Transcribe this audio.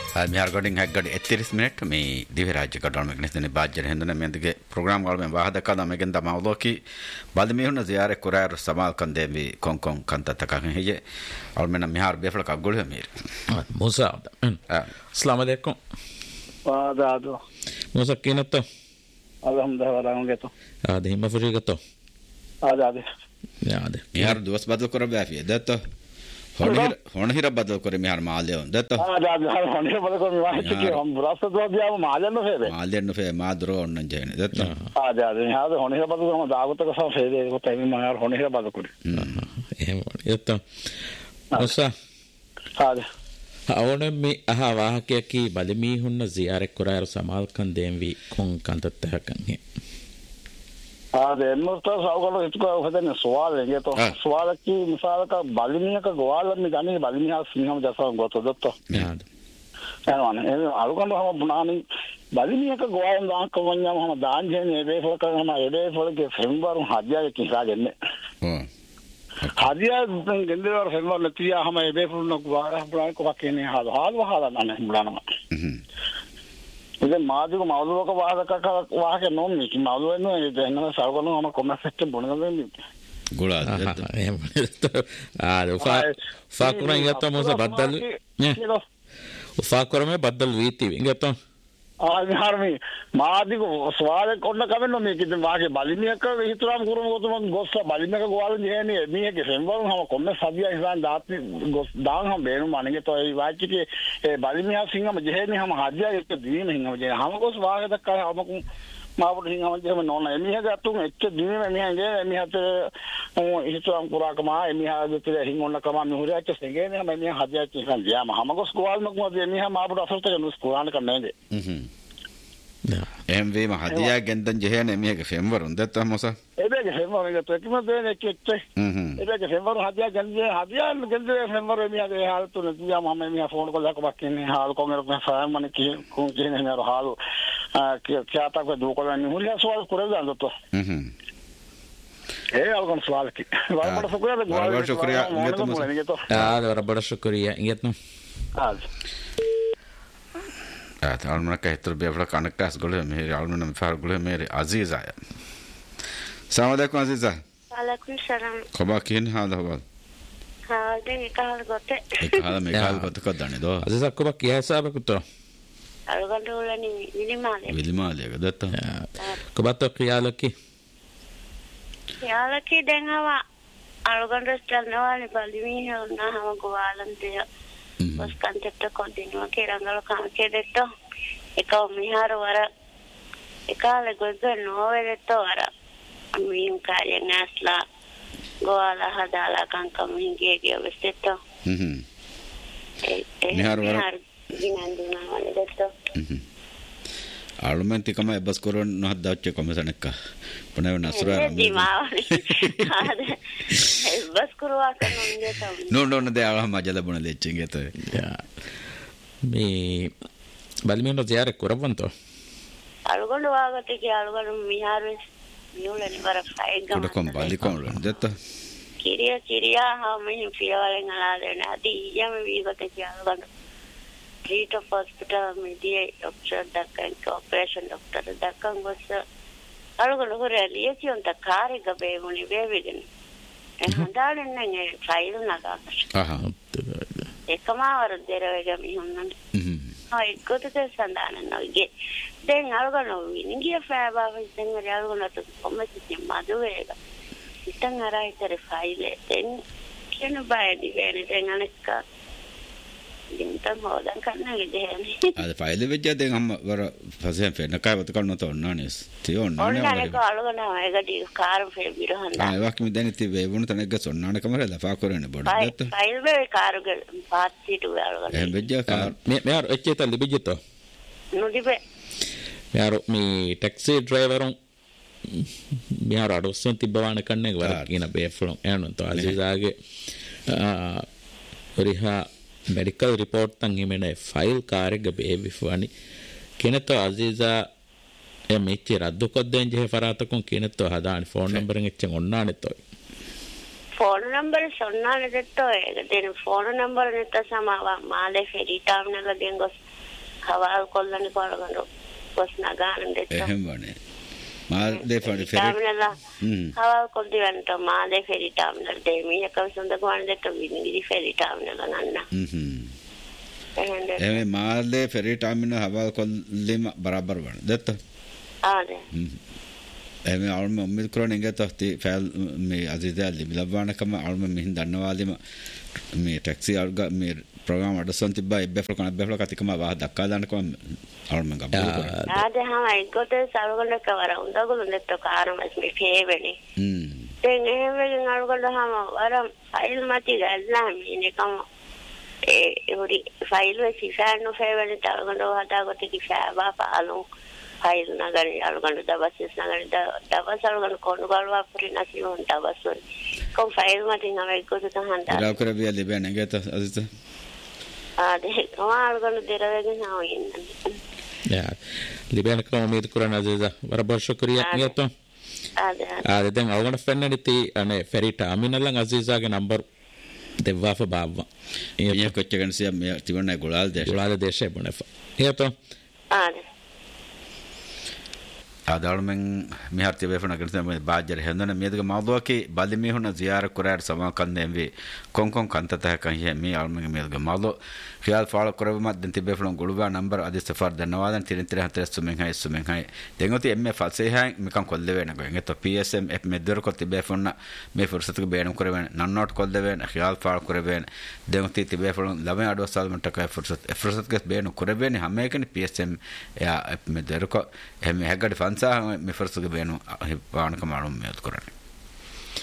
මිහාර ගොඩින් හැග්ගඩි 30 මිනිත්තු මේ දිවි රාජ්‍ය කඩන මෙගනස්නේ බාජ්ජර හෙන්දන මෙන්දගේ ප්‍රෝග්‍රෑම් වල මෙන් වාහද කද මෙගෙන් දම අවලෝකි බද මෙහුන ziyaare කොරාර සමාල් කන්දේ මේ කොංකොං කන්තත කන් හෙජේ අවල් මෙන්න මිහාර බෙෆල කග්ගොල මෙර موسى السلام عليكم وعدادو موسى كينتو الحمد لله ورحمته هذه ما فريقته عدادو يا ده මිහාර දුවස් බදල් කර බෑෆිය දත්ත හොණ හිර බදල් කර මිහාර මාල්ය දත්ත عدادو هون بده كون واحد كي هم براسه دو ديا ما جنو فيده මාල්යෙන් නොෆේ මාදරෝ ඔන්න ජයන දත්ත عدادو هذا هون بده كون دعوت كسا فيده كو تيمي ما يار هون بده كوري එහෙම යත්ත موسى عدادو ಅವನ ಮಿ ಅಹ ವಾಹಕಯಕಿ ಬಲಿಮಿ ಹುನ್ನ ziyaare ಕೊರಾರ ಸಮಾಲ್ ಕಂದೇಂ ವಿ ಕೊಂ ಕಂತತ್ತ ಹಕಂಗೆ එන්නොස්ත සවකල හිතුක හදන සවාලෙන් යතෝ සවාලකි මිසාලක බලිමියක ගෝවාලන් ගන්නේ බලිමියා සිංහම දසව ගොතොදත්ත යාද එනවනේ ඒ අලුකඳ හැම බුනානි බලිමියක ගෝවාලන් දාන් කොන්යම හැම දාන්ජේ නේ ෆල කරන එඩේ ෆලගේ ෆෙම්බරු හදියාගේ කිසාගෙන්නේ හදියා ගෙන්දේවර ෆෙම්බරු තියා හැම එඩේ ෆුල්න ගෝවාලා බුනානි කොක් කියන්නේ හාලා නන්නේ බුනානම ඉතින් මාදික මවුලක වාහක නොන්නේ කි මවුල වෙනවා ඒ දෙන්නම සල්ගොනම මම කොමස් එක බොනග වෙන්නේ ගොලා දත්ත එහෙම ෆා කුරන් යත්ත මොස බද්දල් ෆා කරමේ බද්දල් වීති විගත ආහාරමි මාදික ස්වාල කොන්න කවෙන්න මේ කිද වාගේ බලිනියක හිතුරාම කුරුම ගොතම ගොස්ස බලිනක ගෝවාල දිහේනේ මේකේ සෙම්වරුන් හම කොන්න සදියා ඉස්සන් දාත්නි ගොස් දාන් හම බේනු මණගේ තෝ ඒ වාචිකේ ඒ බලිනියා සිංහම ජෙහෙනේ හම හදියා එක දීම හිංගම ජේ හම ගොස් වාගේ දක්කා හම මාපුට හිංගම ජෙම නෝන එමිහක අතුන් එච්ච දීම මෙහාගේ එමිහත හිතුරාම කුරාකම එමිහා දෙතේ හිංගොන්න කම මිහුරච්ච සෙගේනේ හම එමිහා හදියා ඉස්සන් දියාම හම ගොස් ගෝවාල මකුම එමිහා මාපුට අසල්ත නුස් කුරාන කන්නේ එම්වීම හදියා ගෙන්දන් ජෙහෙන එමියක ෆෙම්වරුන් දත්ත මොස එබේගේ ෆෙම්වරු එක කිම දෙන්නේ කෙච්චේ එබේගේ ෆෙම්වරු හදියා ගෙන්දේ ෆෙම්වරු එමියාගේ හාල් තුන තියා මම එමියා ෆෝන් කරලා කොබක් කියන්නේ හාල් කොංගර මම ෆාම් මන කි කොන් කියන්නේ නේර හාල් කියාතක දුකලන්නේ මුලිය සවාල් කරලා දන්දොත් ඒ අල්ගොන් සවාල් කි වරබඩ शुक्रिया ರಬ್ಬಡ ಶುಕ್ರಿಯಾ ಇಂಗೆತ್ನು almana ka hitur bevla kanaktas gole mere almana far gole mere aziz aya assalamu alaikum aziza alaikum salam khoba kin hal hawal ha de ekal gote ekal gote kodane do aziza khoba kiya sab kutto algandolani vilimale datta khoba to qiyalaki dengawa algandostalnawani balimi na hama gowalan de bos kantetta kodinwa kerangalo kanke detto ekaw mihar wara ekale gozo noveletto wara min karyan asla goala hadala kankam hingege vestetto mihar wara ginanduna wale detto alumenti kama ebas koron no haddache komisanekka punav nasura dimawani ebas kurwa kanonge tam no de ala majala buna lechenge to me balmino ziyaare koravanto algondu wagate ki algondu miharu yulani bara faigam kodakom balikon detta kiriya ha min fiawalen ala dena adi yam vigote ki algondu Street of hospital media doctor dakkan operation doctor dakkan gos algondu hore liyesion ta kare gabe muni bevegen handalen nge file naga aha ekamavar derevega mihunnan ha ikkote sandanan noge den algondu ningiya faba den algondu to komati maduwega itan ara itere file den kenu bayadi vene den anekka dintan hodan kanna gedeni ada file vejja den amma wara fasen fe nakai wat kalno to nanis ti onna ne ko alugana egadi karam fe biro handa wak mi deni ti vebunu tanegga sonnana kamara la fa korene bodu file ve karuge paatti tu alugana vejja kar me ar echeta libijito no dibe ಯಾರು me taxi driver ಯಾರು ಅಡೋಸನ್ ತಿಬ್ಬವಾಣ ಕಣ್ಣೆಗೆ ವರಕಿನ ಬೇಫ್ಲಂ ಏನಂತ ಅಜೀಜಾಗೆ ರಿಹಾ medical report ತಂಗಿ ಮೇನೆ file ಕಾರೆಗೆ ಬೇವಿಫಾನಿ ಕೆನತ Aziza A ಮೆಚ್ಚಿ ರದ್ದು ಕೊದ್ದೆನ್ J ಫರಾತಕಂ ಕೆನತ ಹದಾನಿ phone number ಎಚ್ಚ ಒನ್ನಾನೆ ತೋಯ್ phone number ಸೊನ್ನಾನೆ ದೆತ್ತೋ ದೇನು phone number ನೆತ್ತ ಸಮಾವ ಮಾಲೆ ferry terminal ದೆಂಗೊಸ್ ಹವಾಲ್ ಕೊಲ್ಲನೆ ಕೊಳಗಂಡು ಗೊಸ್ ನಗಾನ ದೆತ್ತೋ එහෙමනේ මාලේ ෆෙරි ಟರ್ಮಿನಲ್ ಹವಾಲ್ ಕೊದ್ದಿವಂತ ಮಾಲೆ ಫೆರಿ ಟರ್ಮಿನಲ್ ದೇಮಿಯ ಕವಸಂದ ಗೋಣ ದೆತ್ತೋ ವಿನಿಗಿರಿ ಫೆರಿ ಟರ್ಮಿನಲ್ ನನ್ನ එහෙම මාලේ ෆෙරි ටර්මිනල් හවාල් කොල්ලෙම බරබර වණ දත්ත ආද එහෙම ආල්ම උම්මෙද කරන එක තත්ති ෆයිල් මේ අදිදාලි ලබවනකම ආල්ම මෙහින් දන්නවාලිම මේ ටැක්සි අල්ග මේ ප්‍රෝග්‍රෑම් අඩසන් තිබ්බා එබ්බෙෆ්ල කන එබ්බෙෆ්ල කතිකම වාහ දක්කා දානකම ආල්ම ගබ්බු කරා ආද හම එක්කොට සල්ගොල්ල කවර උන්දගොල්ල නෙත්ත කාරමස් මේ ෆේවෙනේ දැන් එහෙම වෙන අල්ගොල්ල හම වරම් ෆයිල් මති ගල්ලා මේකම ඒවරි ෆයිල් වෙසි ෆෑනෝ ෆේවෙනේ තල්ගොල්ල හදාගොත් කිෆාවා පාලු ෆයිල් නගරි අල්ගොල්ල දවස් නගරි දවස් අල්ගොල්ල කොණ්ඩගල්වා පරිණාසි වුන් දවස් කොම් ෆයිල් මති නම එක්කොට තහන්දා ඉරාව කරවිය ලිබෙන නැගත අදිත ආදේ කොමාල්ගොල්ල දෙරවගෙන ආව ඉන්නේ යා ලිබෙන කම මේද කරන අදිත බරබර ශුක්‍රියා නියතෝ ආදේ දැන් අවගණ ෆෙන්නනිති අනේ ෆෙරි ටර්මිනල් ලං අසීසාගේ නම්බර් දෙවවා බාවා මේ කොච්චගෙන සිය මේ තිබුණා ගොලාල් දේශේ බොනෆ නියතෝ ආදේ ආදාලමෙන් මිහර්ති වෙෆන කරන මේ බාජර හෙන්දන මේදක මාදෝකි බලිමි හොන ziyaර කුරාර සමාකන්දෙන් වේ කොන්කොන් කන්තතහ කන් ය මේ ආල්මෙන් මේදක මාදෝ ඛියාල් ෆාල කරව මද්දන් තිබෙෆන ගොළුවා නම්බර් අදි සෆර් දනවාදන් 33 සුමෙන් හයි දෙංගොති එම්මේ ෆල්සේ හයි මිකන් කොල්ල වෙන ගොන් එත PSM එප් මෙදර කො තිබෙෆන මේ ෆුර්සතක බේනම් කරවෙන නන්නොට් කොල්ල වෙන ඛියාල් ෆාල කරවෙන දෙංගොති තිබෙෆන ලබෙන් අඩවසල් මන්ට කයි ෆුර්සතක බේනම් කරවෙන හැම එකනේ PSM එප් මෙදර කො එමේ හැගඩ ෆන්සා මේ ෆුර්සතක බේනම් වාණක මාළුම් මෙත් කරන්නේ